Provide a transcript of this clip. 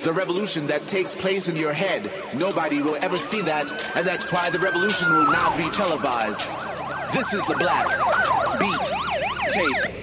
the revolution that takes place in your head. Nobody will ever see that, and that's why the revolution will not be televised. This is the Black Beat Tape.